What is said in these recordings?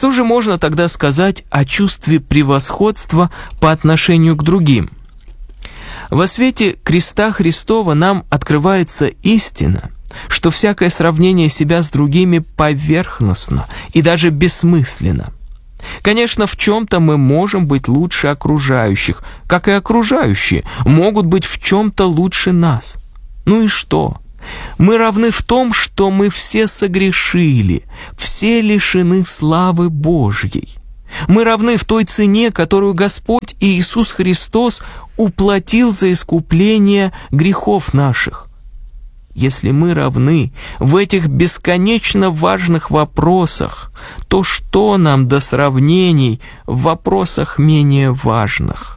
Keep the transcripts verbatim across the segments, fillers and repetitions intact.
Что же можно тогда сказать о чувстве превосходства по отношению к другим? Во свете креста Христова нам открывается истина, что всякое сравнение себя с другими поверхностно и даже бессмысленно. Конечно, в чем-то мы можем быть лучше окружающих, как и окружающие могут быть в чем-то лучше нас. Ну и что? Мы равны в том, что мы все согрешили, все лишены славы Божьей. Мы равны в той цене, которую Господь Иисус Христос уплатил за искупление грехов наших. Если мы равны в этих бесконечно важных вопросах, то что нам до сравнений в вопросах менее важных?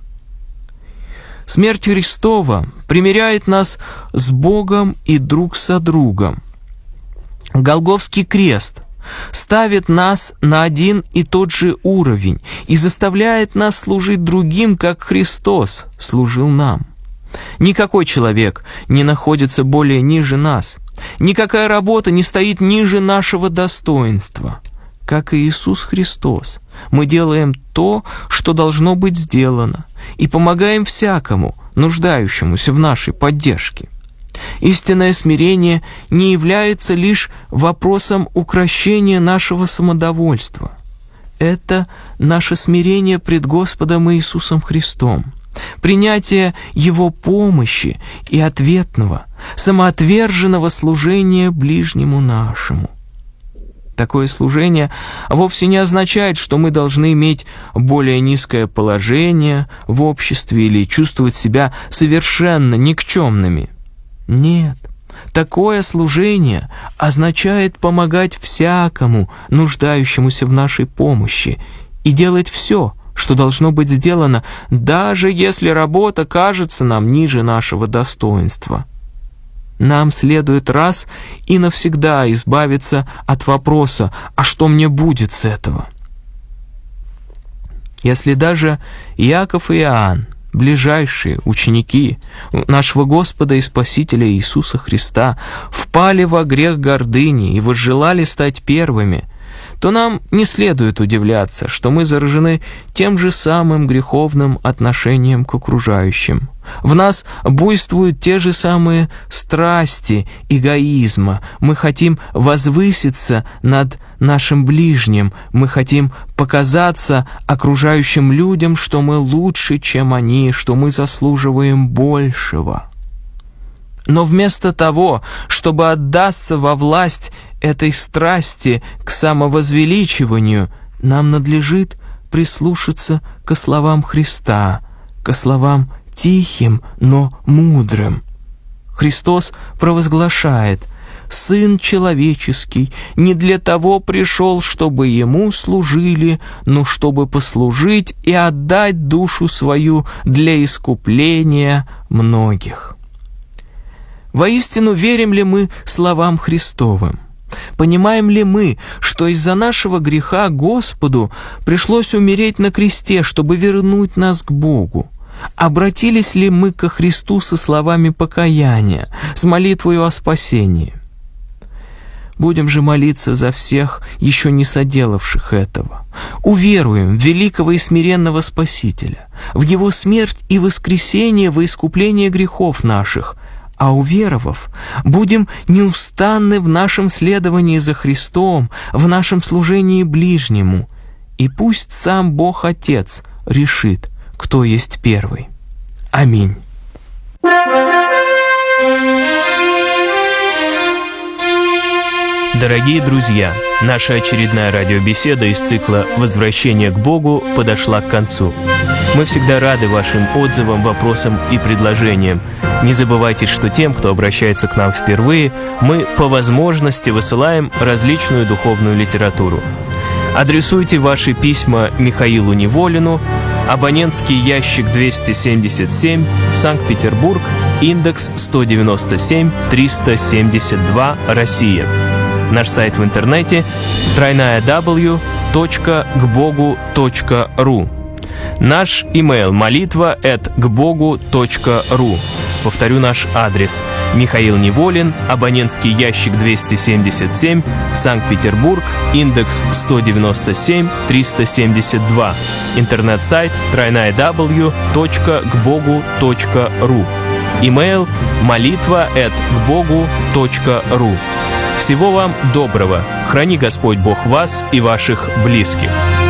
Смерть Христова примиряет нас с Богом и друг со другом. Голгофский крест ставит нас на один и тот же уровень и заставляет нас служить другим, как Христос служил нам. Никакой человек не находится более ниже нас. Никакая работа не стоит ниже нашего достоинства. Как и Иисус Христос, мы делаем то, что должно быть сделано, и помогаем всякому, нуждающемуся в нашей поддержке. Истинное смирение не является лишь вопросом укрощения нашего самодовольства. Это наше смирение пред Господом Иисусом Христом, принятие Его помощи и ответного, самоотверженного служения ближнему нашему. Такое служение вовсе не означает, что мы должны иметь более низкое положение в обществе или чувствовать себя совершенно никчемными. Нет, такое служение означает помогать всякому, нуждающемуся в нашей помощи, и делать все, что должно быть сделано, даже если работа кажется нам ниже нашего достоинства. Нам следует раз и навсегда избавиться от вопроса «а что мне будет с этого?». Если даже Иаков и Иоанн, ближайшие ученики нашего Господа и Спасителя Иисуса Христа, впали во грех гордыни и возжелали стать первыми, то нам не следует удивляться, что мы заражены тем же самым греховным отношением к окружающим. В нас буйствуют те же самые страсти эгоизма. Мы хотим возвыситься над нашим ближним. Мы хотим показаться окружающим людям, что мы лучше, чем они, что мы заслуживаем большего. Но вместо того, чтобы отдаться во власть этой страсти к самовозвеличиванию, нам надлежит прислушаться к словам Христа, к словам тихим, но мудрым. Христос провозглашает: «Сын человеческий не для того пришел, чтобы Ему служили, но чтобы послужить и отдать душу свою для искупления многих». Воистину, верим ли мы словам Христовым? Понимаем ли мы, что из-за нашего греха Господу пришлось умереть на кресте, чтобы вернуть нас к Богу? Обратились ли мы ко Христу со словами покаяния, с молитвою о спасении? Будем же молиться за всех, еще не соделавших этого. Уверуем в великого и смиренного Спасителя, в Его смерть и воскресение во искупление грехов наших, а уверовав, будем неустанны в нашем следовании за Христом, в нашем служении ближнему, и пусть сам Бог Отец решит, кто есть первый. Аминь. Дорогие друзья, наша очередная радиобеседа из цикла «Возвращение к Богу» подошла к концу. Мы всегда рады вашим отзывам, вопросам и предложениям. Не забывайте, что тем, кто обращается к нам впервые, мы по возможности высылаем различную духовную литературу. Адресуйте ваши письма Михаилу Неволину, абонентский ящик двести семьдесят семь, Санкт-Петербург, индекс сто девяносто семь триста семьдесят два, Россия. Наш сайт в интернете дабл ю дабл ю дабл ю точка гбогу точка ру. Наш имейл молитва эт гбогу точка ру. Повторю наш адрес: Михаил Неволин, абонентский ящик двести семьдесят семь, Санкт-Петербург, индекс сто девяносто семь триста семьдесят два, интернет-сайт дабл ю дабл ю дабл ю точка гбогу точка ру, имейл молитва эт гбогу точка ру. Всего вам доброго. Храни Господь Бог вас и ваших близких.